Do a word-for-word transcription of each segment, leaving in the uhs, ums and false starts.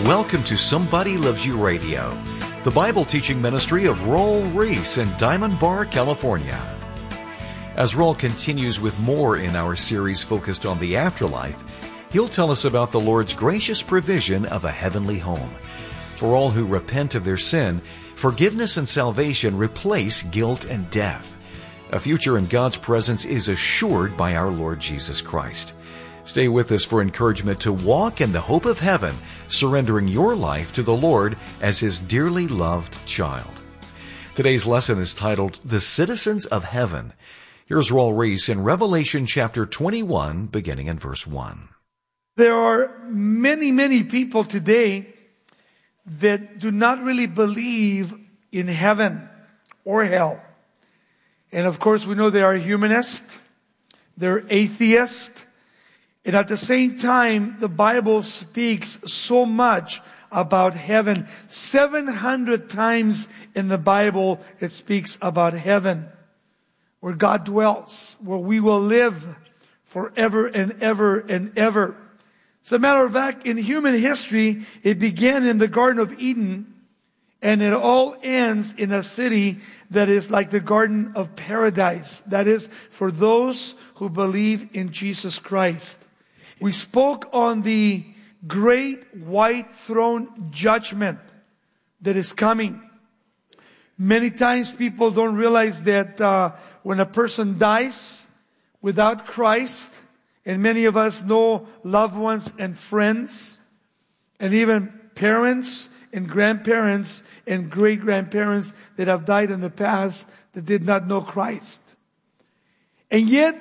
Welcome to Somebody Loves You Radio, the Bible teaching ministry of Roel Reese in Diamond Bar, California. As Roel continues with more in our series focused on the afterlife, he'll tell us about the Lord's gracious provision of a heavenly home. For all who repent of their sin, forgiveness and salvation replace guilt and death. A future in God's presence is assured by our Lord Jesus Christ. Stay with us for encouragement to walk in the hope of heaven, surrendering your life to the Lord as His dearly loved child. Today's lesson is titled, The Citizens of Heaven. Here's Roel Reese in Revelation chapter twenty-one, beginning in verse one. There are many, many people today that do not really believe in heaven or hell. And of course, we know they are humanists, they're atheists, and at the same time, the Bible speaks so much about heaven. seven hundred times in the Bible, it speaks about heaven, where God dwells, where we will live forever and ever and ever. As a matter of fact, in human history, it began in the Garden of Eden, and it all ends in a city that is like the Garden of Paradise. That is, for those who believe in Jesus Christ. We spoke on the great white throne judgment that is coming. Many times people don't realize that uh, when a person dies without Christ, and many of us know loved ones and friends, and even parents and grandparents and great-grandparents that have died in the past that did not know Christ. And yet,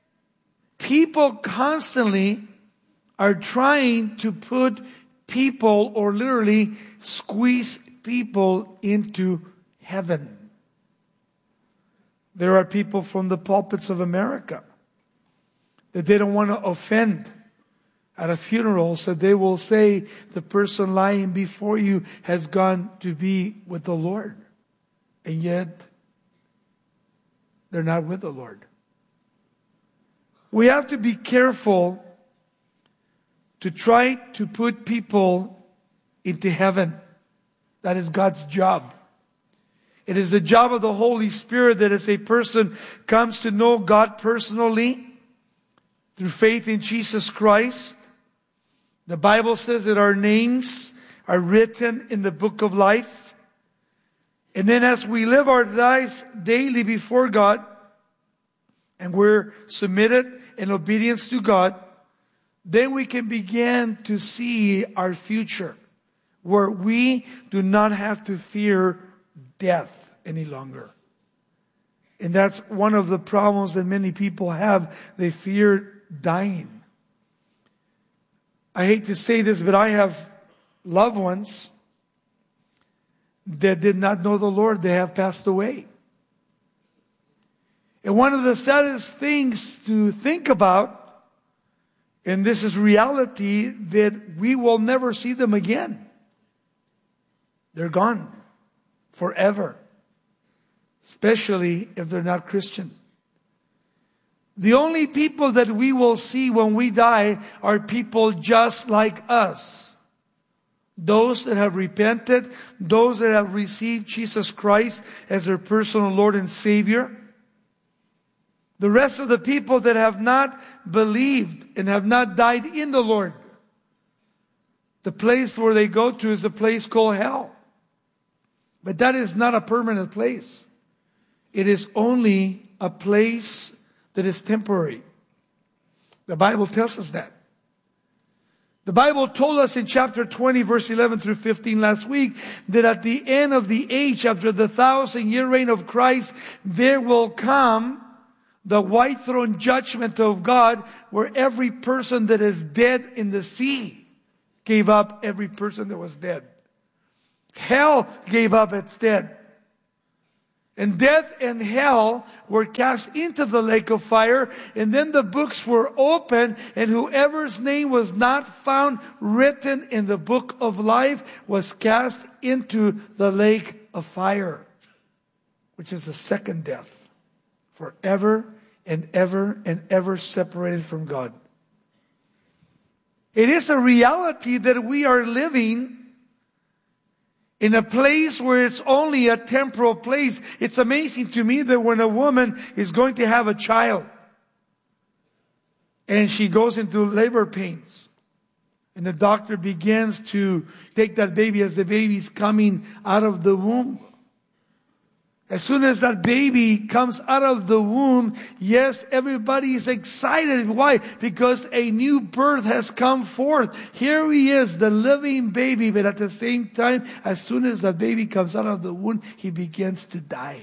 people constantly are trying to put people, or literally squeeze people into heaven. There are people from the pulpits of America that they don't want to offend at a funeral, so they will say the person lying before you has gone to be with the Lord. And yet, they're not with the Lord. We have to be careful to try to put people into heaven. That is God's job. It is the job of the Holy Spirit that if a person comes to know God personally through faith in Jesus Christ, the Bible says that our names are written in the book of life. And then as we live our lives daily before God, and we're submitted in obedience to God, then we can begin to see our future, where we do not have to fear death any longer. And that's one of the problems that many people have. They fear dying. I hate to say this, but I have loved ones that did not know the Lord. They have passed away. And one of the saddest things to think about, and this is reality, that we will never see them again. They're gone forever, especially if they're not Christian. The only people that we will see when we die are people just like us. Those that have repented, those that have received Jesus Christ as their personal Lord and Savior. The rest of the people that have not believed and have not died in the Lord, the place where they go to is a place called hell. But that is not a permanent place. It is only a place that is temporary. The Bible tells us that. The Bible told us in chapter twenty, verse eleven through fifteen last week, that at the end of the age, after the thousand year reign of Christ, there will come the white throne judgment of God, where every person that is dead in the sea gave up every person that was dead. Hell gave up its dead. And death and hell were cast into the lake of fire. And then the books were opened, and whoever's name was not found written in the book of life was cast into the lake of fire, which is the second death. Forever and ever and ever separated from God. It is a reality that we are living in a place where it's only a temporal place. It's amazing to me that when a woman is going to have a child and she goes into labor pains, and the doctor begins to take that baby as the baby's coming out of the womb. As soon as that baby comes out of the womb, yes, everybody is excited. Why? Because a new birth has come forth. Here he is, the living baby, but at the same time, as soon as that baby comes out of the womb, he begins to die.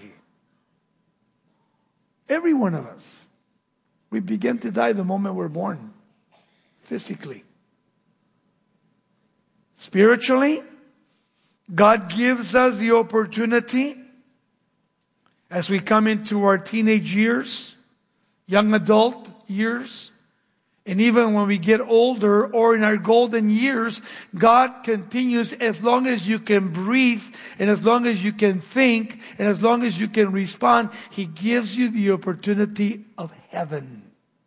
Every one of us, we begin to die the moment we're born, physically. Spiritually, God gives us the opportunity as we come into our teenage years, young adult years, and even when we get older or in our golden years, God continues as long as you can breathe and as long as you can think and as long as you can respond, He gives you the opportunity of heaven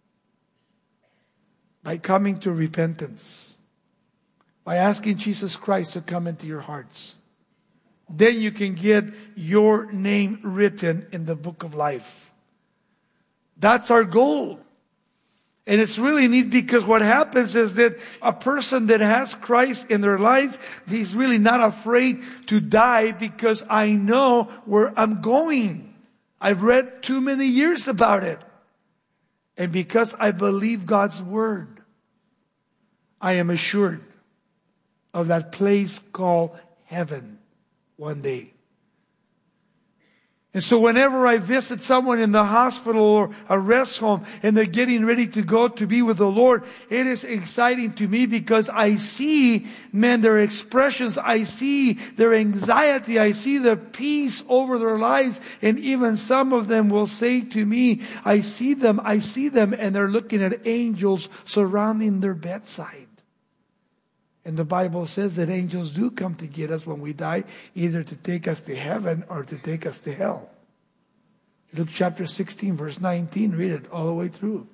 by coming to repentance. By asking Jesus Christ to come into your hearts. Then you can get your name written in the book of life. That's our goal. And it's really neat because what happens is that a person that has Christ in their lives, he's really not afraid to die because I know where I'm going. I've read too many years about it. And because I believe God's word, I am assured of that place called heaven one day. And so whenever I visit someone in the hospital or a rest home and they're getting ready to go to be with the Lord, it is exciting to me because I see, man, their expressions. I see their anxiety. I see the peace over their lives. And even some of them will say to me, I see them, I see them, and they're looking at angels surrounding their bedside. And the Bible says that angels do come to get us when we die, either to take us to heaven or to take us to hell. Luke chapter sixteen, verse nineteen, read it all the way through.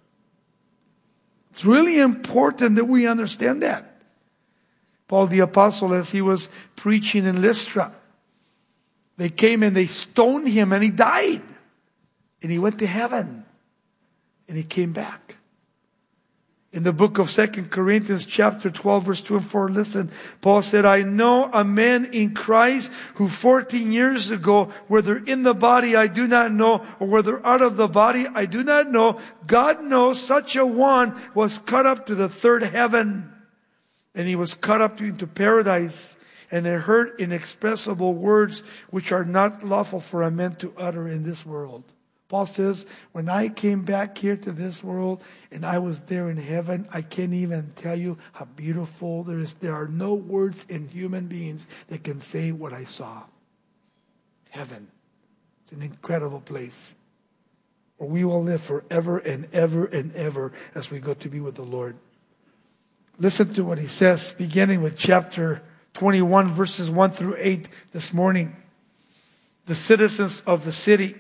It's really important that we understand that. Paul the Apostle, as he was preaching in Lystra, they came and they stoned him and he died. And he went to heaven. And he came back. In the book of Second Corinthians chapter twelve, verse two and four, listen, Paul said, I know a man in Christ who fourteen years ago, whether in the body I do not know, or whether out of the body I do not know, God knows such a one was caught up to the third heaven. And he was caught up into paradise. And they heard inexpressible words which are not lawful for a man to utter in this world. Paul says, when I came back here to this world and I was there in heaven, I can't even tell you how beautiful there is. There are no words in human beings that can say what I saw. Heaven. It's an incredible place where we will live forever and ever and ever as we go to be with the Lord. Listen to what he says, beginning with chapter twenty-one, verses one through eight this morning. The citizens of the city.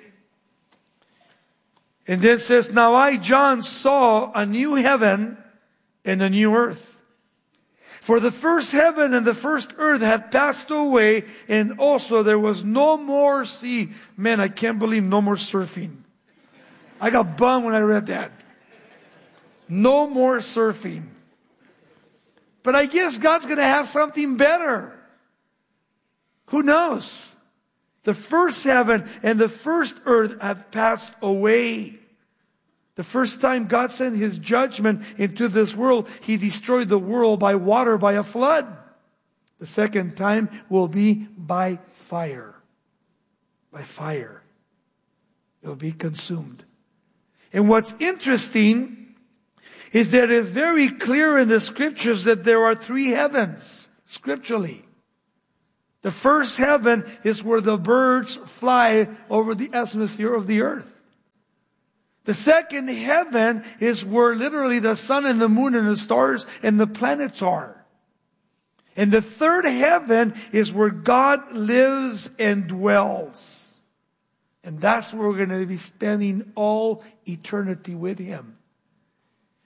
And then it says, now I, John, saw a new heaven and a new earth. For the first heaven and the first earth had passed away, and also there was no more sea. Man, I can't believe no more surfing. I got bummed when I read that. No more surfing. But I guess God's going to have something better. Who knows? The first heaven and the first earth have passed away. The first time God sent His judgment into this world, He destroyed the world by water, by a flood. The second time will be by fire. By fire. It will be consumed. And what's interesting is that it's very clear in the scriptures that there are three heavens, scripturally. The first heaven is where the birds fly over the atmosphere of the earth. The second heaven is where literally the sun and the moon and the stars and the planets are. And the third heaven is where God lives and dwells. And that's where we're going to be spending all eternity with Him.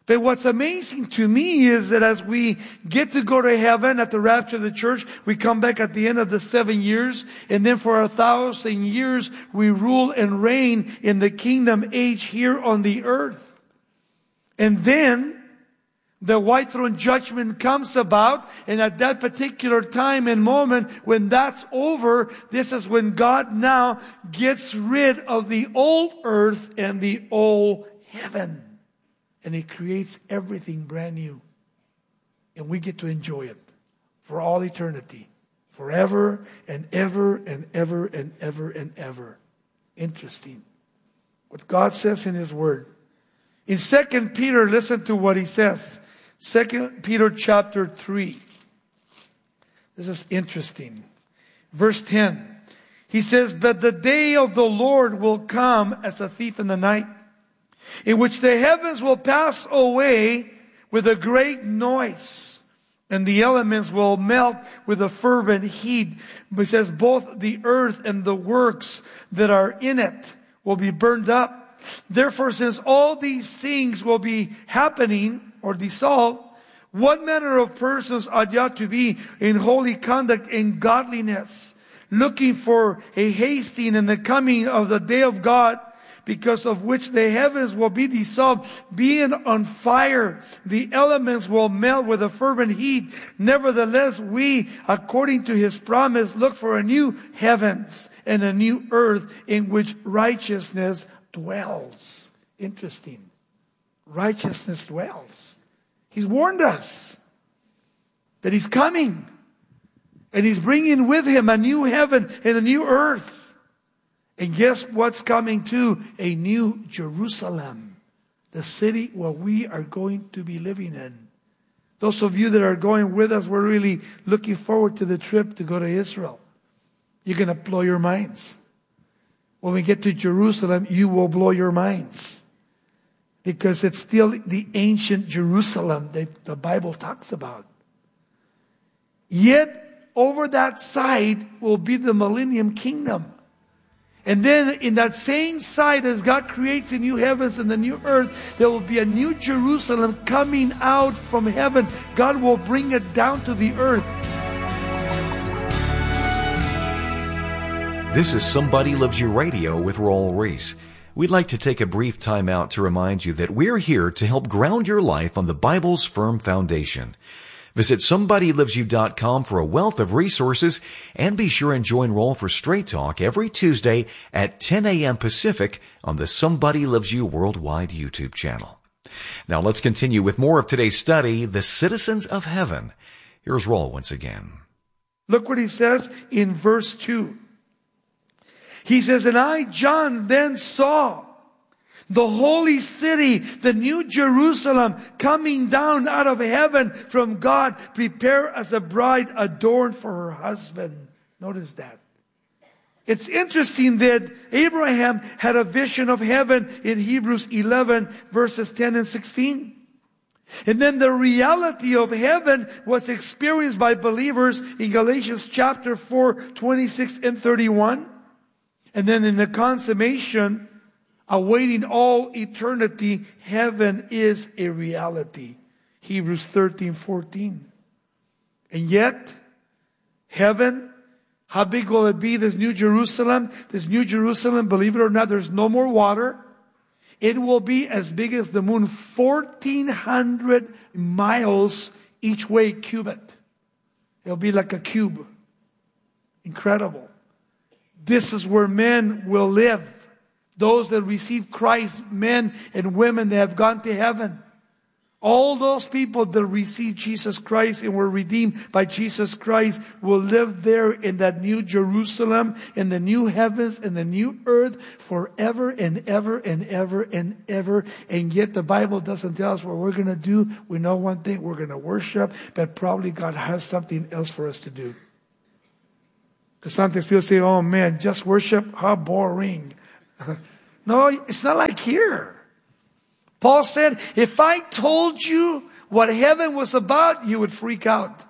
But what's amazing to me is that as we get to go to heaven at the rapture of the church, we come back at the end of the seven years, and then for a thousand years we rule and reign in the kingdom age here on the earth. And then the white throne judgment comes about, and at that particular time and moment, when that's over, this is when God now gets rid of the old earth and the old heaven. And He creates everything brand new. And we get to enjoy it for all eternity. Forever and ever and ever and ever and ever. Interesting. What God says in His Word. In Second Peter, listen to what he says. Second Peter chapter three. This is interesting. Verse ten. He says, "But the day of the Lord will come as a thief in the night, in which the heavens will pass away with a great noise, and the elements will melt with a fervent heat." But it says, "Both the earth and the works that are in it will be burned up. Therefore, since all these things will be happening," or dissolved, "what manner of persons ought you to be in holy conduct and godliness, looking for a hasting and the coming of the day of God, because of which the heavens will be dissolved, being on fire, the elements will melt with a fervent heat. Nevertheless, we, according to His promise, look for a new heavens and a new earth in which righteousness dwells." Interesting. Righteousness dwells. He's warned us that He's coming. And He's bringing with Him a new heaven and a new earth. And guess what's coming too? A new Jerusalem. The city where we are going to be living in. Those of you that are going with us, we're really looking forward to the trip to go to Israel. You're going to blow your minds. When we get to Jerusalem, you will blow your minds. Because it's still the ancient Jerusalem that the Bible talks about. Yet, over that side will be the millennium kingdom. And then in that same side, as God creates the new heavens and the new earth, there will be a new Jerusalem coming out from heaven. God will bring it down to the earth. This is Somebody Loves You Radio with Raul Ries. We'd like to take a brief time out to remind you that we're here to help ground your life on the Bible's firm foundation. Visit somebody lives you dot com for a wealth of resources, and be sure and join Raul for Straight Talk every Tuesday at ten a.m. Pacific on the Somebody Loves You Worldwide YouTube channel. Now let's continue with more of today's study, The Citizens of Heaven. Here's Raul once again. Look what he says in verse two. He says, "And I, John, then saw the holy city, the new Jerusalem, coming down out of heaven from God, prepared as a bride adorned for her husband." Notice that. It's interesting that Abraham had a vision of heaven in Hebrews eleven, verses ten and sixteen. And then the reality of heaven was experienced by believers in Galatians chapter four, twenty-six and thirty-one. And then in the consummation, awaiting all eternity, heaven is a reality. Hebrews thirteen, fourteen. And yet, heaven, how big will it be, this new Jerusalem? This new Jerusalem, believe it or not, there's no more water. It will be as big as the moon, fourteen hundred miles each way cubit. It'll be like a cube. Incredible. This is where men will live. Those that receive Christ, men and women that have gone to heaven. All those people that receive Jesus Christ and were redeemed by Jesus Christ will live there in that new Jerusalem, in the new heavens and the new earth forever and ever and ever and ever. And yet the Bible doesn't tell us what we're going to do. We know one thing, we're going to worship, but probably God has something else for us to do. Because sometimes people say, "Oh man, just worship? How boring." No, it's not like here. Paul said, if I told you what heaven was about, you would freak out.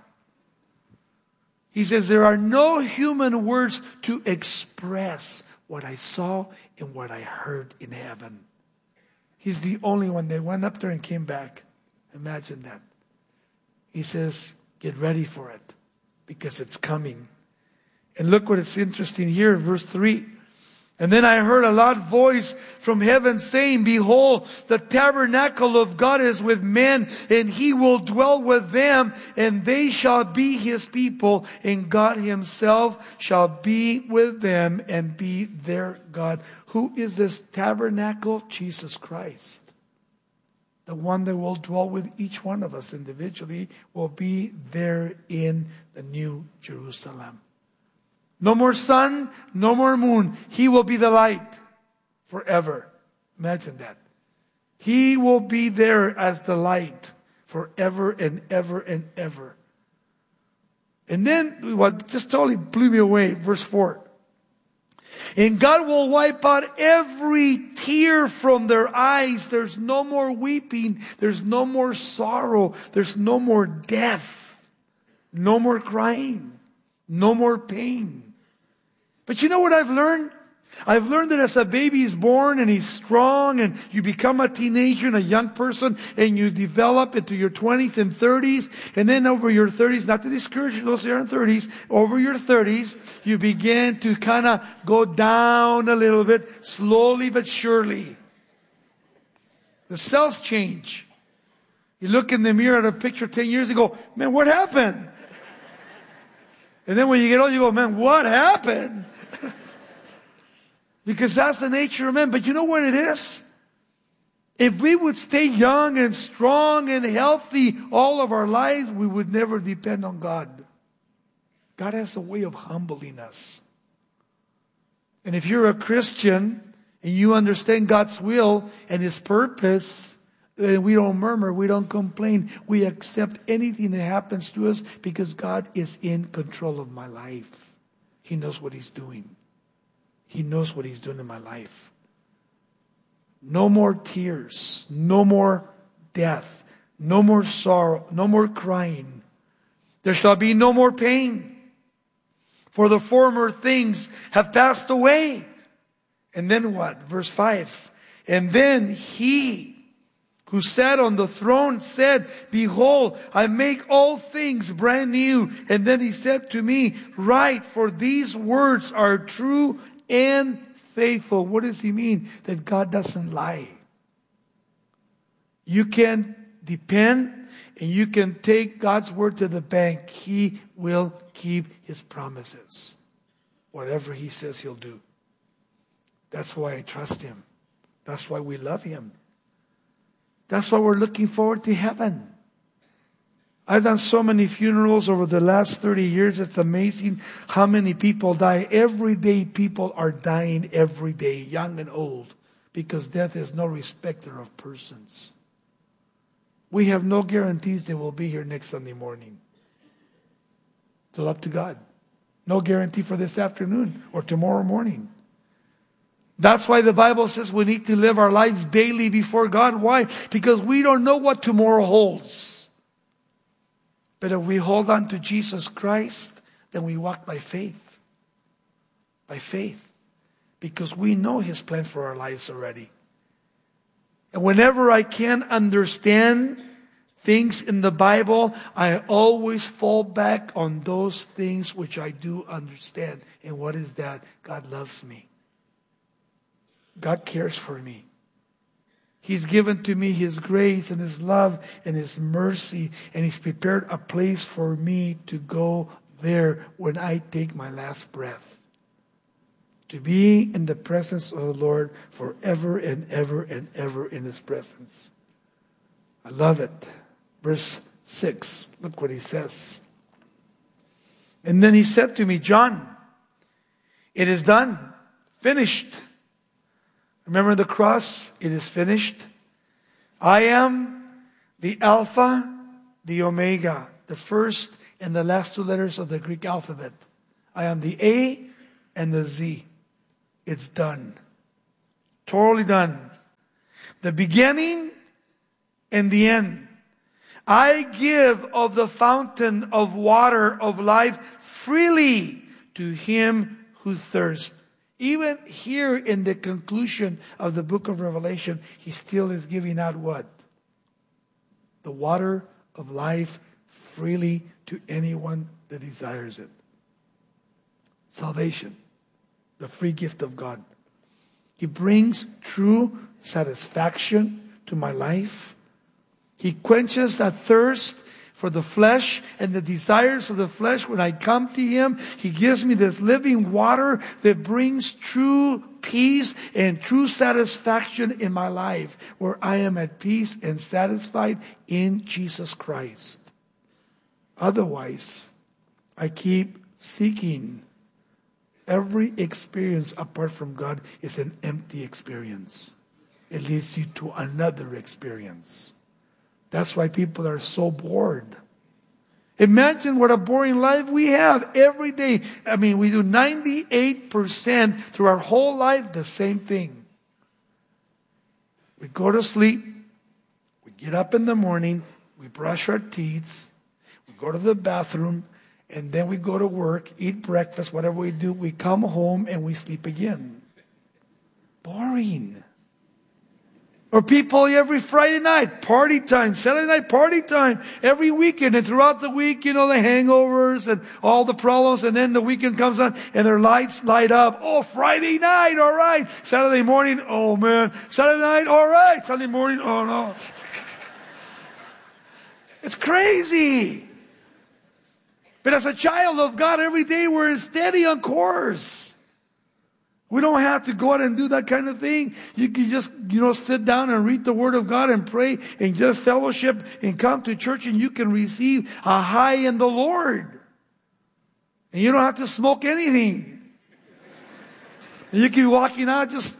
He says, there are no human words to express what I saw and what I heard in heaven. He's the only one. They went up there and came back. Imagine that. He says, get ready for it because it's coming. And look what it's interesting here, verse three. And then I heard a loud voice from heaven saying, behold, the tabernacle of God is with men, and he will dwell with them, and they shall be his people, and God himself shall be with them and be their God. Who is this tabernacle? Jesus Christ. The one that will dwell with each one of us individually will be there in the New Jerusalem. No more sun, no more moon. He will be the light forever. Imagine that. He will be there as the light forever and ever and ever. And then what just totally blew me away, verse four. And God will wipe out every tear from their eyes. There's no more weeping. There's no more sorrow. There's no more death. No more crying. No more pain. But you know what I've learned? I've learned that as a baby is born and he's strong and you become a teenager and a young person and you develop into your twenties and thirties, and then over your thirties, not to discourage those who are in thirties, over your thirties, you begin to kind of go down a little bit, slowly but surely. The cells change. You look in the mirror at a picture ten years ago, man, what happened? And then when you get old, you go, man, what happened? Because that's the nature of man. But you know what it is? If we would stay young and strong and healthy all of our lives, we would never depend on God. God has a way of humbling us. And if you're a Christian and you understand God's will and His purpose, then we don't murmur, we don't complain. We accept anything that happens to us because God is in control of my life. He knows what He's doing. He knows what He's doing in my life. No more tears. No more death. No more sorrow. No more crying. There shall be no more pain. For the former things have passed away. And then what? Verse five. And then He who sat on the throne said, behold, I make all things brand new. And then He said to me, write, for these words are true and faithful. What does He mean? That God doesn't lie. You can depend and you can take God's word to the bank. He will keep His promises. Whatever He says, He'll do. That's why I trust Him. That's why we love Him. That's why we're looking forward to heaven. I've done so many funerals over the last thirty years. It's amazing how many people die. Every day people are dying every day, young and old, because death is no respecter of persons. We have no guarantees they will be here next Sunday morning. It's all up to God. No guarantee for this afternoon or tomorrow morning. That's why the Bible says we need to live our lives daily before God. Why? Because we don't know what tomorrow holds. But if we hold on to Jesus Christ, then we walk by faith. By faith. Because we know His plan for our lives already. And whenever I can't understand things in the Bible, I always fall back on those things which I do understand. And what is that? God loves me. God cares for me. He's given to me His grace and His love and His mercy. And He's prepared a place for me to go there when I take my last breath. To be in the presence of the Lord forever and ever and ever in His presence. I love it. Verse six. Look what He says. And then He said to me, John, it is done. Finished. Remember the cross? It is finished. I am the Alpha, the Omega, the first and the last two letters of the Greek alphabet. I am the A and the Z. It's done. Totally done. The beginning and the end. I give of the fountain of water of life freely to him who thirsts. Even here in the conclusion of the book of Revelation, he still is giving out what? The water of life freely to anyone that desires it. Salvation, the free gift of God. He brings true satisfaction to my life. He quenches that thirst for the flesh and the desires of the flesh. When I come to Him, He gives me this living water that brings true peace and true satisfaction in my life, where I am at peace and satisfied in Jesus Christ. Otherwise, I keep seeking. Every experience apart from God is an empty experience. It leads you to another experience. That's why people are so bored. Imagine what a boring life we have every day. I mean, we do ninety-eight percent through our whole life the same thing. We go to sleep. We get up in the morning. We brush our teeth. We go to the bathroom. And then we go to work, eat breakfast, whatever we do. We come home and we sleep again. Boring. Or people every Friday night, party time, Saturday night, party time, every weekend. And throughout the week, you know, the hangovers and all the problems. And then the weekend comes on and their lights light up. Oh, Friday night, all right. Saturday morning, oh man. Saturday night, all right. Sunday morning, oh no. It's crazy. But as a child of God, every day we're steady on course. We don't have to go out and do that kind of thing. You can just, you know, sit down and read the Word of God and pray and just fellowship and come to church, and you can receive a high in the Lord. And you don't have to smoke anything. And you can be walking out just...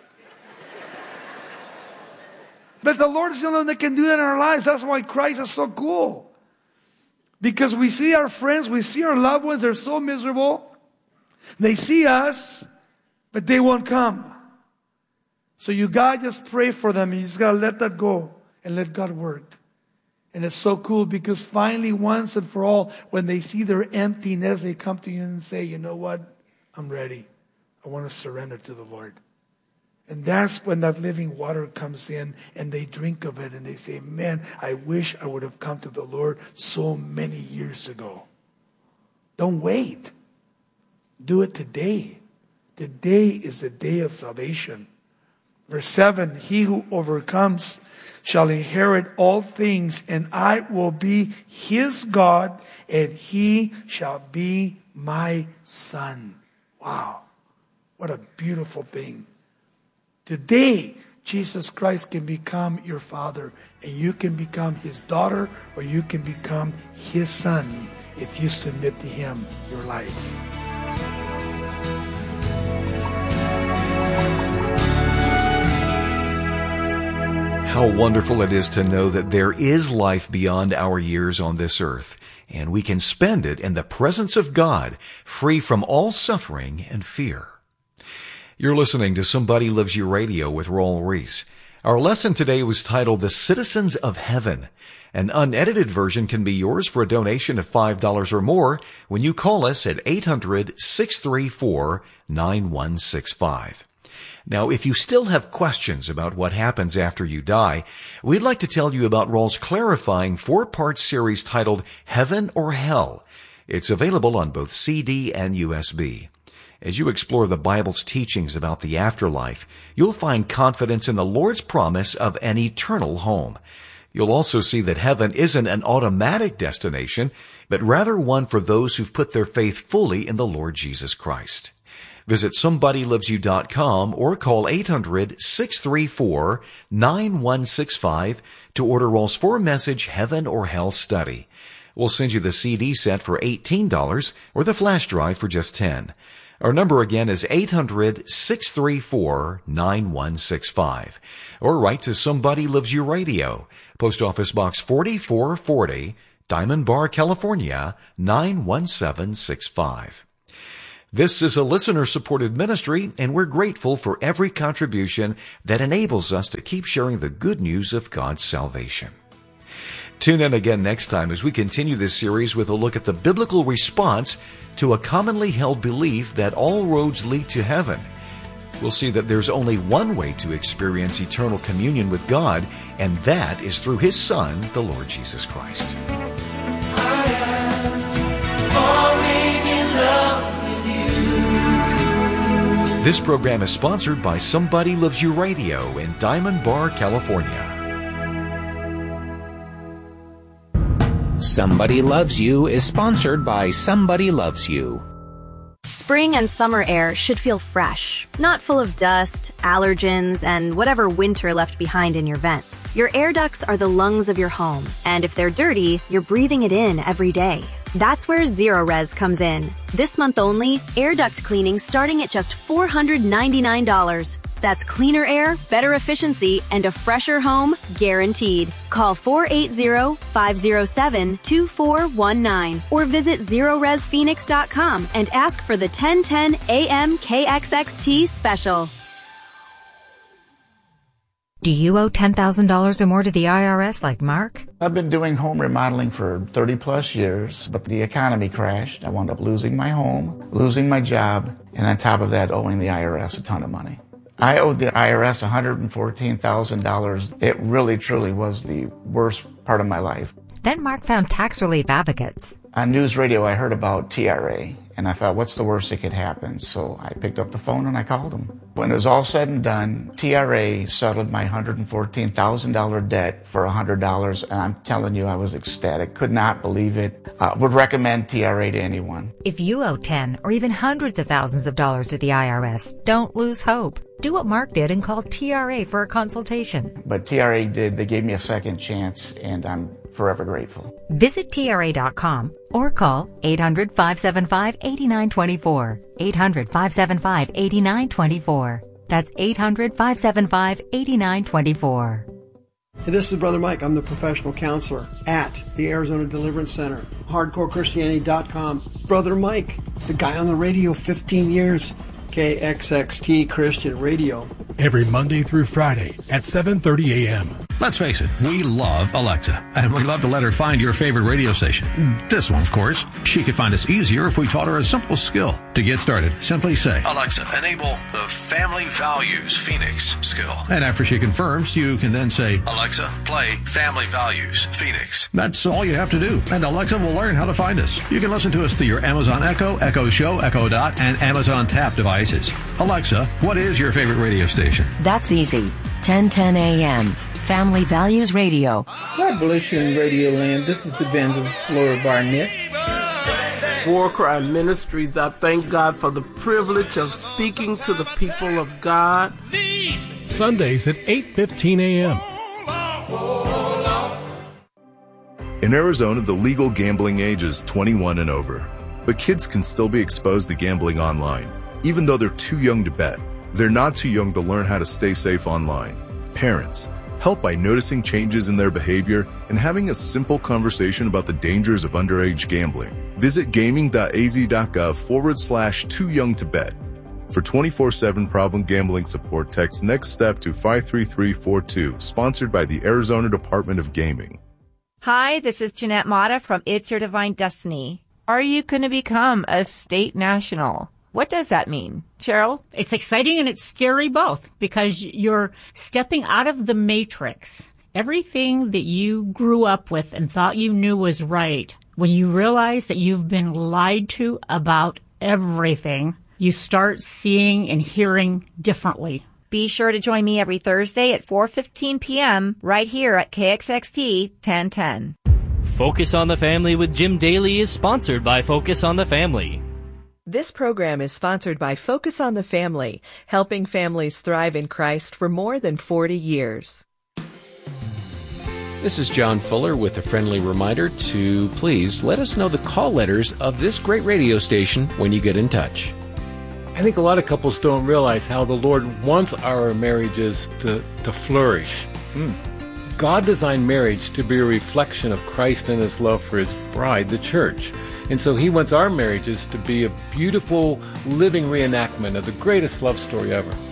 But the Lord is the only one that can do that in our lives. That's why Christ is so cool. Because we see our friends, we see our loved ones, they're so miserable. They see us, but they won't come. So you gotta just pray for them. You just gotta let that go and let God work. And it's so cool because finally, once and for all, when they see their emptiness, they come to you and say, you know what? I'm ready. I want to surrender to the Lord. And that's when that living water comes in and they drink of it and they say, man, I wish I would have come to the Lord so many years ago. Don't wait. Do it today. Today is the day of salvation. Verse seven, he who overcomes shall inherit all things, and I will be his God, and he shall be my son. Wow. What a beautiful thing. Today, Jesus Christ can become your father, and you can become his daughter, or you can become his son if you submit to him your life. How wonderful it is to know that there is life beyond our years on this earth, and we can spend it in the presence of God, free from all suffering and fear. You're listening to Somebody Loves You Radio with Raul Ries. Our lesson today was titled The Citizens of Heaven. An unedited version can be yours for a donation of five dollars or more when you call us at eight hundred, six three four, nine one six five. Now, if you still have questions about what happens after you die, we'd like to tell you about Raul's clarifying four-part series titled Heaven or Hell. It's available on both C D and U S B. As you explore the Bible's teachings about the afterlife, you'll find confidence in the Lord's promise of an eternal home. You'll also see that heaven isn't an automatic destination, but rather one for those who've put their faith fully in the Lord Jesus Christ. Visit somebody loves you dot com or call eight hundred, six three four, nine one six five to order Raul's four-message Heaven or Hell study. We'll send you the C D set for eighteen dollars or the flash drive for just ten dollars. Our number again is eight hundred, six three four, nine one six five. Or write to Somebody Loves You Radio, Post Office Box forty-four forty, Diamond Bar, California, nine one seven six five. This is a listener-supported ministry, and we're grateful for every contribution that enables us to keep sharing the good news of God's salvation. Tune in again next time as we continue this series with a look at the biblical response to a commonly held belief that all roads lead to heaven. We'll see that there's only one way to experience eternal communion with God, and that is through His Son, the Lord Jesus Christ. I am falling in love with you. This program is sponsored by Somebody Loves You Radio in Diamond Bar, California. Somebody Loves You is sponsored by Somebody Loves You. Spring and summer air should feel fresh, not full of dust, allergens, and whatever winter left behind in your vents. Your air ducts are the lungs of your home, and if they're dirty, you're breathing it in every day. That's where Zerorez comes in. This month only, air duct cleaning starting at just four hundred ninety-nine dollars. That's cleaner air, better efficiency, and a fresher home guaranteed. Call four eight zero, five zero seven, two four one nine or visit Zerorez Phoenix dot com and ask for the ten ten A M K X X T special. Do you owe ten thousand dollars or more to the I R S like Mark? I've been doing home remodeling for thirty plus years, but the economy crashed. I wound up losing my home, losing my job, and on top of that, owing the I R S a ton of money. I owed the I R S one hundred fourteen thousand dollars. It really, truly was the worst part of my life. Then Mark found tax relief advocates. On news radio, I heard about T R A, and I thought, what's the worst that could happen? So I picked up the phone and I called them. When it was all said and done, T R A settled my one hundred fourteen thousand dollars debt for one hundred dollars, and I'm telling you, I was ecstatic. Could not believe it. Uh, would recommend T R A to anyone. If you owe ten or even hundreds of thousands of dollars to the I R S, don't lose hope. Do what Mark did and call T R A for a consultation. But T R A did. They gave me a second chance, and I'm forever grateful. Visit T R A dot com or call eight hundred, five seven five, eight nine two four. eight hundred, five seven five, eight nine two four. That's eight hundred, five seven five, eight nine two four. Hey, this is Brother Mike. I'm the professional counselor at the Arizona Deliverance Center, hardcore christianity dot com. Brother Mike, the guy on the radio fifteen years, K X X T Christian Radio. Every Monday through Friday at seven thirty a.m. Let's face it, we love Alexa, and we love to let her find your favorite radio station. This one, of course. She could find us easier if we taught her a simple skill. To get started, simply say, Alexa, enable the Family Values Phoenix skill. And after she confirms, you can then say, Alexa, play Family Values Phoenix. That's all you have to do, and Alexa will learn how to find us. You can listen to us through your Amazon Echo, Echo Show, Echo Dot, and Amazon Tap devices. Alexa, what is your favorite radio station? That's easy. ten ten a.m. Family Values Radio. God bless you in Radio Land. This is Evangelist Flora Barnett. War Cry Ministries, I thank God for the privilege of speaking to the people of God. Sundays at eight fifteen a.m. In Arizona, the legal gambling age is twenty-one and over. But kids can still be exposed to gambling online, even though they're too young to bet. They're not too young to learn how to stay safe online. Parents, help by noticing changes in their behavior and having a simple conversation about the dangers of underage gambling. Visit gaming.az.gov forward slash too young to bet. For twenty-four seven problem gambling support, text next step to five three three four two, sponsored by the Arizona Department of Gaming. Hi, this is Jeanette Mata from It's Your Divine Destiny. Are you going to become a state national? What does that mean? Cheryl? It's exciting and it's scary both, because you're stepping out of the matrix. Everything that you grew up with and thought you knew was right, when you realize that you've been lied to about everything, you start seeing and hearing differently. Be sure to join me every Thursday at four fifteen p.m. right here at K X X T ten ten. Focus on the Family with Jim Daly is sponsored by Focus on the Family. This program is sponsored by Focus on the Family, helping families thrive in Christ for more than forty years. This is John Fuller with a friendly reminder to please let us know the call letters of this great radio station when you get in touch. I think a lot of couples don't realize how the Lord wants our marriages to, to flourish. Mm. God designed marriage to be a reflection of Christ and His love for His bride, the church. And so He wants our marriages to be a beautiful, living reenactment of the greatest love story ever.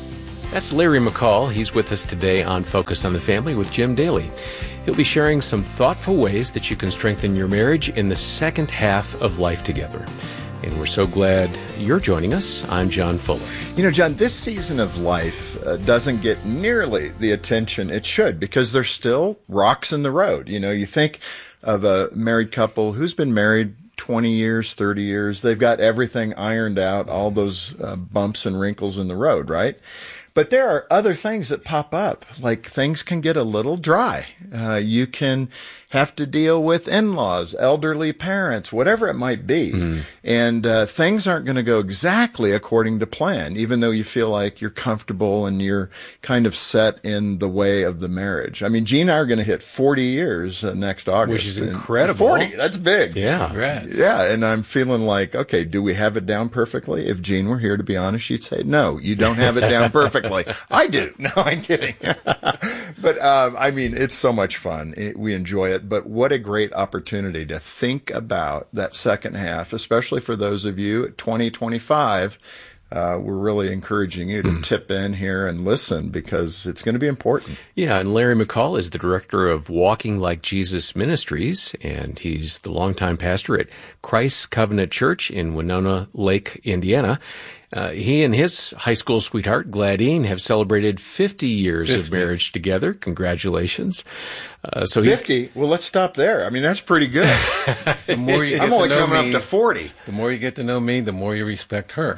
That's Larry McCall. He's with us today on Focus on the Family with Jim Daly. He'll be sharing some thoughtful ways that you can strengthen your marriage in the second half of life together. And we're so glad you're joining us. I'm John Fuller. You know, John, this season of life uh, doesn't get nearly the attention it should because there's still rocks in the road. You know, you think of a married couple who's been married twenty years, thirty years. They've got everything ironed out, all those uh, bumps and wrinkles in the road, right? But there are other things that pop up, like things can get a little dry. Uh, you can have to deal with in-laws, elderly parents, whatever it might be. Mm. And uh, things aren't going to go exactly according to plan, even though you feel like you're comfortable and you're kind of set in the way of the marriage. I mean, Gene and I are going to hit forty years uh, next August. Which is incredible. forty, that's big. Yeah. Congrats. Yeah, and I'm feeling like, okay, do we have it down perfectly? If Gene were here, to be honest, she'd say, no, you don't have it down perfectly. I do. No, I'm kidding. But, um, I mean, it's so much fun. It, we enjoy it. But what a great opportunity to think about that second half, especially for those of you at twenty twenty-five. Uh, we're really encouraging you to mm. tip in here and listen because it's going to be important. Yeah, and Larry McCall is the director of Walking Like Jesus Ministries, and he's the longtime pastor at Christ Covenant Church in Winona Lake, Indiana. Uh, he and his high school sweetheart, Gladine, have celebrated fifty years fifty. Of marriage together. Congratulations. Uh, so fifty? Well, let's stop there. I mean, that's pretty good. The more you get I'm only to know coming me, up to forty. The more you get to know me, the more you respect her.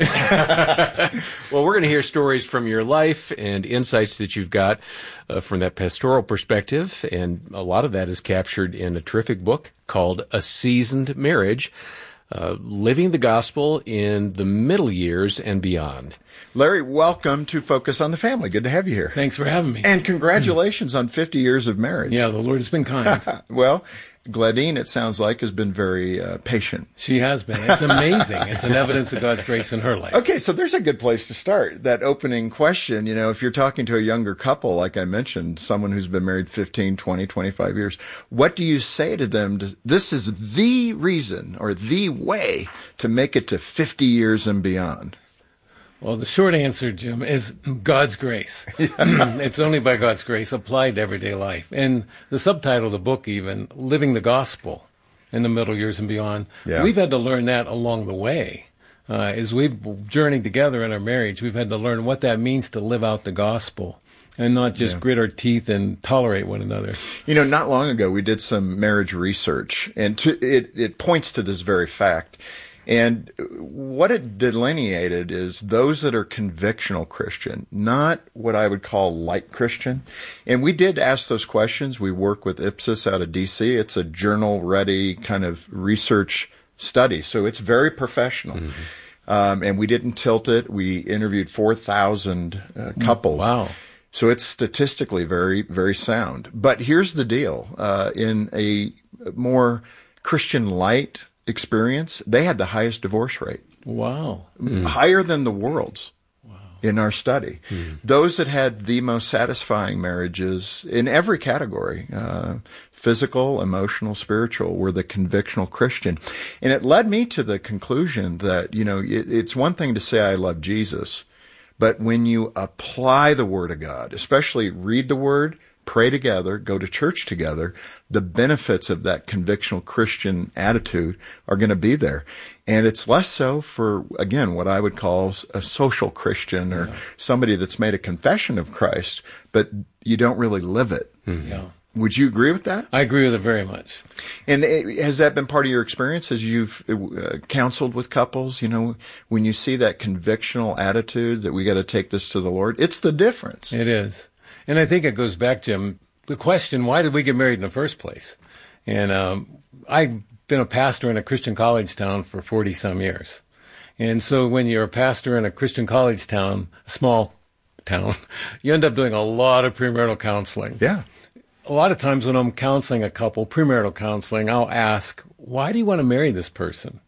Well, we're going to hear stories from your life and insights that you've got uh, from that pastoral perspective, and a lot of that is captured in a terrific book called A Seasoned Marriage. Uh, living the gospel in the middle years and beyond. Larry, welcome to Focus on the Family. Good to have you here. Thanks for having me. And congratulations on fifty years of marriage. Yeah, the Lord has been kind. Well, Gladine, it sounds like, has been very uh, patient. She has been. It's amazing. It's an evidence of God's grace in her life. Okay, so there's a good place to start. That opening question, you know, if you're talking to a younger couple, like I mentioned, someone who's been married fifteen, twenty, twenty-five years, what do you say to them? To, this is the reason or the way to make it to fifty years and beyond. Well, the short answer, Jim, is God's grace. It's only by God's grace applied to everyday life. And the subtitle of the book even, Living the Gospel in the Middle Years and Beyond, yeah. We've had to learn that along the way. Uh, as we've journeyed together in our marriage, we've had to learn what that means to live out the gospel and not just yeah. grit our teeth and tolerate one another. You know, not long ago, we did some marriage research, and to, it, it points to this very fact. And what it delineated is those that are convictional Christian, not what I would call light Christian. And we did ask those questions. We work with Ipsos out of D C. It's a journal-ready kind of research study, so it's very professional. Mm-hmm. Um, and we didn't tilt it. We interviewed four thousand uh, couples. Wow. So it's statistically very, very sound. But here's the deal. Uh, in a more Christian light experience, they had the highest divorce rate. Wow. Mm. Higher than the world's wow. in our study. Mm. Those that had the most satisfying marriages in every category, uh, physical, emotional, spiritual, were the convictional Christian. And it led me to the conclusion that, you know, it, it's one thing to say I love Jesus, but when you apply the Word of God, especially read the Word, pray together, go to church together, the benefits of that convictional Christian attitude are going to be there. And it's less so for, again, what I would call a social Christian or yeah. somebody that's made a confession of Christ, but you don't really live it. Mm-hmm. Yeah. Would you agree with that? I agree with it very much. And has that been part of your experience as you've uh, counseled with couples? You know, when you see that convictional attitude that we got to take this to the Lord, it's the difference. It is. And I think it goes back, Jim, the question, why did we get married in the first place? And um, I've been a pastor in a Christian college town for forty-some years. And so when you're a pastor in a Christian college town, a small town, you end up doing a lot of premarital counseling. Yeah. A lot of times when I'm counseling a couple, premarital counseling, I'll ask, why do you want to marry this person?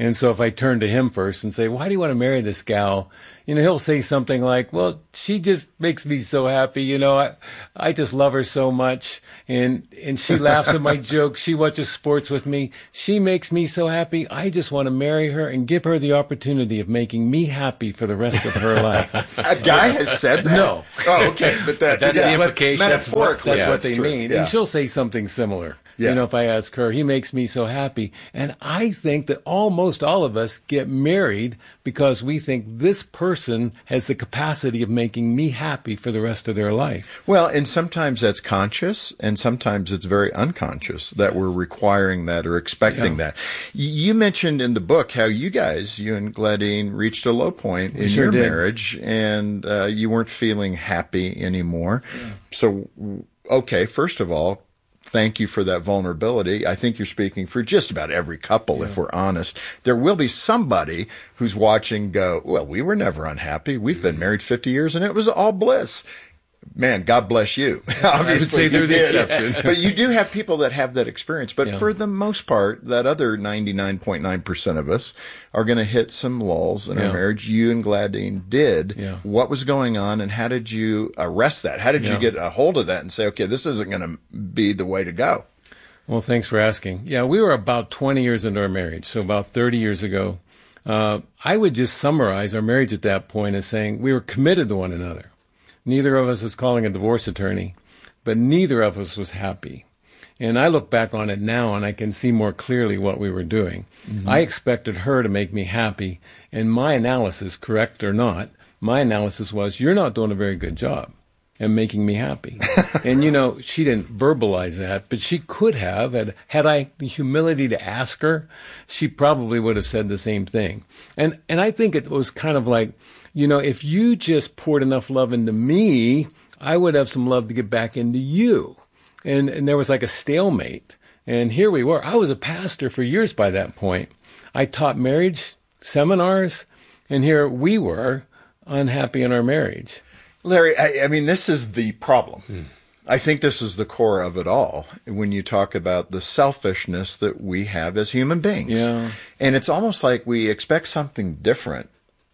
And so if I turn to him first and say, why do you want to marry this gal? You know, he'll say something like, well, she just makes me so happy. You know, I, I just love her so much. And, and she laughs at my jokes. She watches sports with me. She makes me so happy. I just want to marry her and give her the opportunity of making me happy for the rest of her life. A guy has said that? No. Oh, okay. But that, that's yeah, the implication. That's what, That's what, that's yeah, what that's they true. mean. Yeah. And she'll say something similar. Yeah. You know, if I ask her, he makes me so happy. And I think that almost all of us get married because we think this person has the capacity of making me happy for the rest of their life. Well, and sometimes that's conscious, and sometimes it's very unconscious that we're requiring that or expecting Yeah. that. Y- You mentioned in the book how you guys, you and Gladine, reached a low point We in sure your did. marriage, and uh, you weren't feeling happy anymore. So, okay, first of all, thank you for that vulnerability. I think you're speaking for just about every couple, yeah. if we're honest. There will be somebody who's watching go, well, we were never unhappy. We've been married fifty years and it was all bliss. Man, God bless you. Obviously, I would say they're you the did. exception. But you do have people that have that experience. But Yeah. for the most part, that other ninety-nine point nine percent of us are going to hit some lulls in Yeah. our marriage. You and Gladine did. Yeah. What was going on, and how did you arrest that? How did you Yeah. get a hold of that and say, okay, this isn't going to be the way to go? Well, thanks for asking. Yeah, we were about twenty years into our marriage, so about thirty years ago. Uh, I would just summarize our marriage at that point as saying we were committed to one another. Neither of us was calling a divorce attorney, but neither of us was happy. And I look back on it now and I can see more clearly what we were doing. Mhm. I expected her to make me happy, and my analysis, correct or not, my analysis was, you're not doing a very good job at making me happy. And, you know, she didn't verbalize that, but she could have. Had, had I the humility to ask her, she probably would have said the same thing. And, and I think it was kind of like, you know, if you just poured enough love into me, I would have some love to get back into you. And, and there was like a stalemate. And here we were. I was a pastor for years by that point. I taught marriage seminars, and here we were unhappy in our marriage. Larry, I, I mean, this is the problem. I think this is the core of it all when you talk about the selfishness that we have as human beings. Yeah. And it's almost like we expect something different.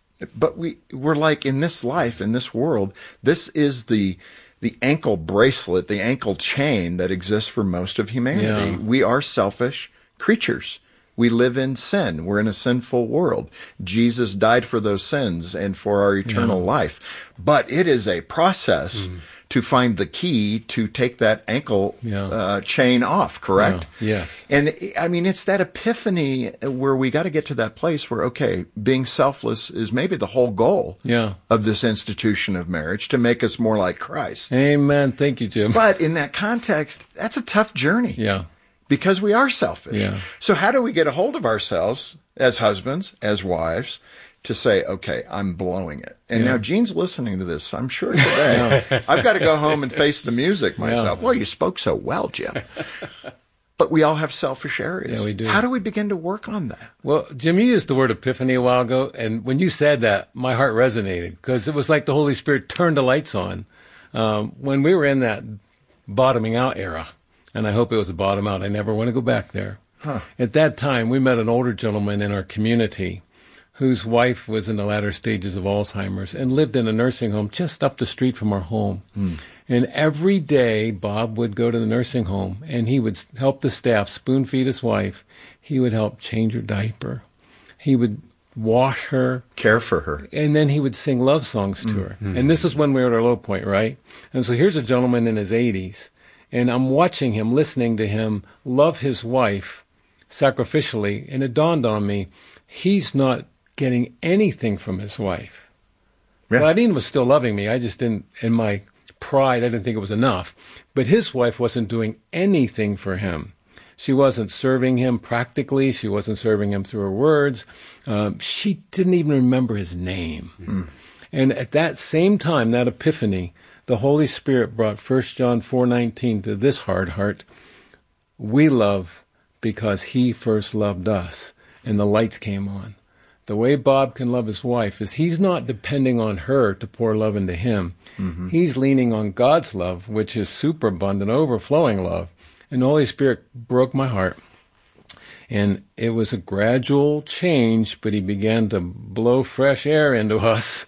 But we, we're like, in this life, in this world, this is the the ankle bracelet, the ankle chain that exists for most of humanity. Yeah. We are selfish creatures. We live in sin. We're in a sinful world. Jesus died for those sins and for our eternal Yeah. life. But it is a process Mm. to find the key to take that ankle Yeah. uh, chain off, correct? Yeah. Yes. And I mean, it's that epiphany where we got to get to that place where, okay, being selfless is maybe the whole goal Yeah. of this institution of marriage, to make us more like Christ. Amen. Thank you, Jim. But in that context, that's a tough journey. Yeah. Because we are selfish. Yeah. So how do we get a hold of ourselves as husbands, as wives, to say, okay, I'm blowing it? And Yeah. now Gene's listening to this, I'm sure today. Yeah. I've got to go home and face the music myself. Yeah. Well, you spoke so well, Jim. But we all have selfish areas. Yeah, we do. How do we begin to work on that? Well, Jim, you used the word epiphany a while ago, and when you said that, my heart resonated because it was like the Holy Spirit turned the lights on. Um, when we were in that bottoming out era, and I hope it was a bottom out, I never want to go back there. Huh. At that time, we met an older gentleman in our community whose wife was in the latter stages of Alzheimer's and lived in a nursing home just up the street from our home. Hmm. And every day, Bob would go to the nursing home, and he would help the staff spoon feed his wife. He would help change her diaper. He would wash her. Care for her. And then he would sing love songs to her. Mhm. And this is when we were at our low point, right? And so here's a gentleman in his eighties, and I'm watching him, listening to him love his wife sacrificially, and it dawned on me, he's not getting anything from his wife. Yeah. Gladine was still loving me. I just didn't, in my pride, I didn't think it was enough. But his wife wasn't doing anything for him. She wasn't serving him practically. She wasn't serving him through her words. Um, she didn't even remember his name. Mm. And at that same time, that epiphany, the Holy Spirit brought First John four nineteen to this hard heart. We love because he first loved us. And the lights came on. The way Bob can love his wife is he's not depending on her to pour love into him. Mm-hmm. He's leaning on God's love, which is superabundant, overflowing love. And the Holy Spirit broke my heart. And it was a gradual change, but he began to blow fresh air into us,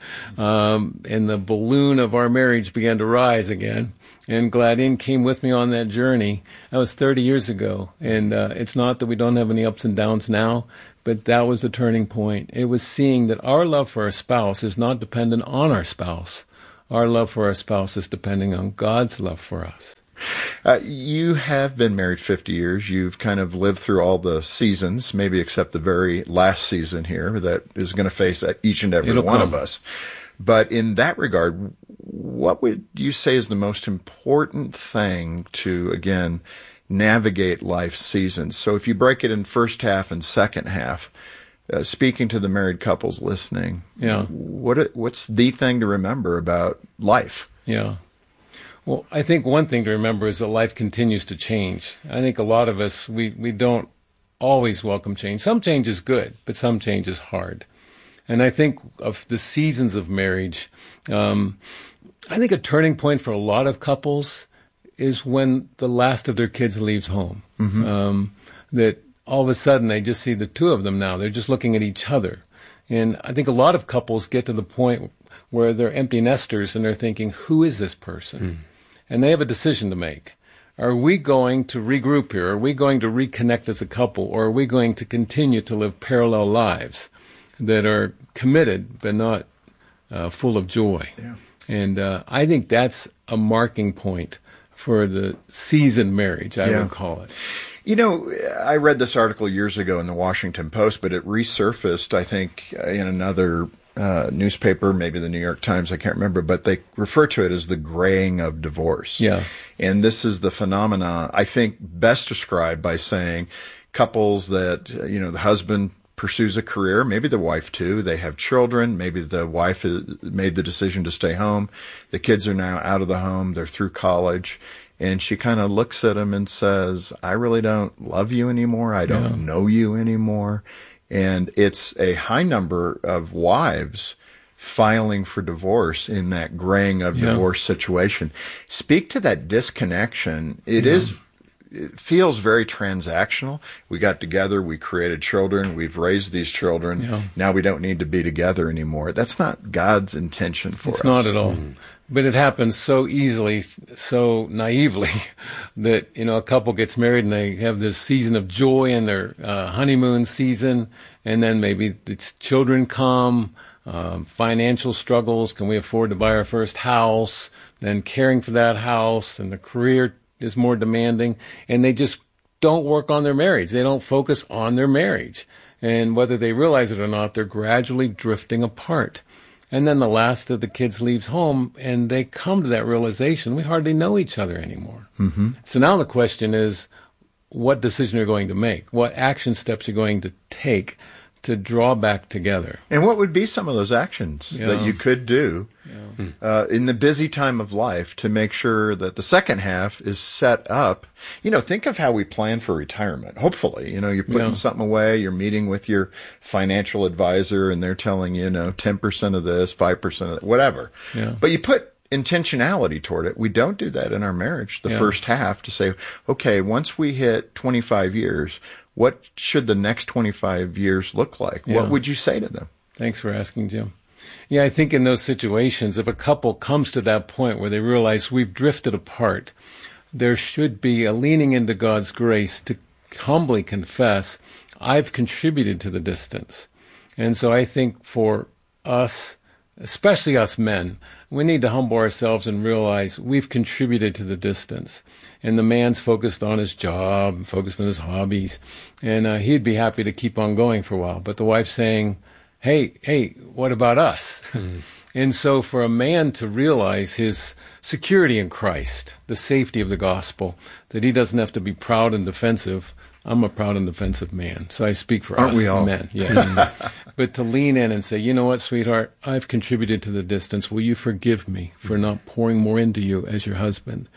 um, and the balloon of our marriage began to rise again. And Gladine came with me on that journey. That was thirty years ago. And uh, it's not that we don't have any ups and downs now, but that was the turning point. It was seeing that our love for our spouse is not dependent on our spouse. Our love for our spouse is depending on God's love for us. Uh, you have been married fifty years. You've kind of lived through all the seasons, maybe except the very last season here that is going to face each and every It'll one come. of us. But in that regard, what would you say is the most important thing to, again, navigate life's seasons? So if you break it in first half and second half, uh, speaking to the married couples listening, yeah. what what's the thing to remember about life? Yeah. Well, I think one thing to remember is that life continues to change. I think a lot of us, we, we don't always welcome change. Some change is good, but some change is hard. And I think of the seasons of marriage, um, I think a turning point for a lot of couples is when the last of their kids leaves home. Mm-hmm. Um, that all of a sudden they just see the two of them now. They're just looking at each other. And I think a lot of couples get to the point where they're empty nesters and they're thinking, who is this person? Mm. And they have a decision to make. Are we going to regroup here? Are we going to reconnect as a couple? Or are we going to continue to live parallel lives that are committed but not uh, full of joy? Yeah. And uh, I think that's a marking point for the seasoned marriage, I Yeah. would call it. You know, I read this article years ago in the Washington Post, but it resurfaced, I think, in another uh, newspaper, maybe the New York Times, I can't remember, but they refer to it as the graying of divorce. Yeah. And this is the phenomena, I think, best described by saying couples that, you know, the husband pursues a career, maybe the wife too, they have children, maybe the wife has made the decision to stay home, the kids are now out of the home, they're through college, and she kind of looks at him and says, I really don't love you anymore, I don't Yeah. know you anymore. And it's a high number of wives filing for divorce in that graying of Yeah. divorce situation. Speak to that disconnection. It Yeah. is It feels very transactional. We got together, we created children, we've raised these children. Yeah. Now we don't need to be together anymore. That's not God's intention for It's us. not at all. But it happens so easily, so naively, that, you know, a couple gets married and they have this season of joy in their uh, honeymoon season, and then maybe the children come, um, financial struggles, can we afford to buy our first house, then caring for that house, and the career is more demanding, and they just don't work on their marriage. They don't focus on their marriage. And whether they realize it or not, they're gradually drifting apart. And then the last of the kids leaves home, and they come to that realization, we hardly know each other anymore. Mm-hmm. So now the question is, what decision are you going to make? What action steps are you going to take to draw back together? And what would be some of those actions Yeah. that you could do Yeah. uh, in the busy time of life to make sure that the second half is set up? You know, think of how we plan for retirement. Hopefully, you know, you're putting Yeah. something away, you're meeting with your financial advisor, and they're telling you, you know, ten percent of this, five percent of that, whatever. Yeah. But you put intentionality toward it. We don't do that in our marriage, the Yeah. first half, to say, okay, once we hit twenty-five years, what should the next twenty-five years look like? Yeah. What would you say to them? Thanks for asking, Jim. Yeah, I think in those situations, if a couple comes to that point where they realize we've drifted apart, there should be a leaning into God's grace to humbly confess, I've contributed to the distance. And so I think for us, especially us men, we need to humble ourselves and realize we've contributed to the distance. And the man's focused on his job, focused on his hobbies, and uh, he'd be happy to keep on going for a while. But the wife's saying, hey, hey, what about us? Mm. And so for a man to realize his security in Christ, the safety of the gospel, that he doesn't have to be proud and defensive. I'm a proud and defensive man, so I speak for Aren't us we all? men. Yeah. But to lean in and say, you know what, sweetheart, I've contributed to the distance. Will you forgive me for not pouring more into you as your husband?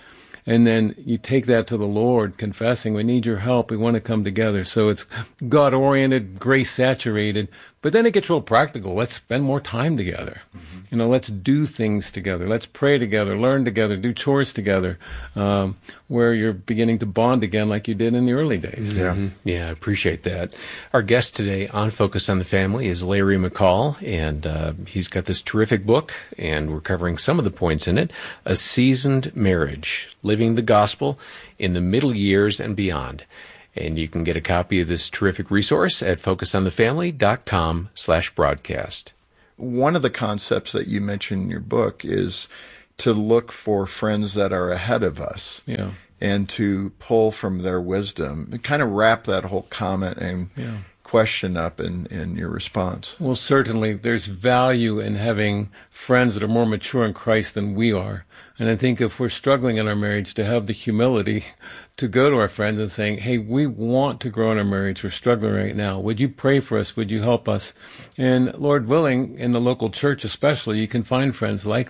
And then you take that to the Lord, confessing, we need your help, we want to come together. So it's God-oriented, grace-saturated, but then it gets real practical. Let's spend more time together. Mm-hmm. You know, let's do things together. Let's pray together, learn together, do chores together, um, where you're beginning to bond again like you did in the early days. Yeah, mm-hmm. yeah, I appreciate that. Our guest today on Focus on the Family is Larry McCall, and uh, he's got this terrific book, and we're covering some of the points in it. A Seasoned Marriage, Living the Gospel in the Middle Years and Beyond. And you can get a copy of this terrific resource at focusonthefamily.com slash broadcast. One of the concepts that you mentioned in your book is to look for friends that are ahead of us. Yeah. And to pull from their wisdom, and kind of wrap that whole comment and yeah. question up in, in your response. Well, certainly there's value in having friends that are more mature in Christ than we are. And I think if we're struggling in our marriage, to have the humility to go to our friends and saying, hey, we want to grow in our marriage. We're struggling right now. Would you pray for us? Would you help us? And Lord willing, in the local church especially, you can find friends like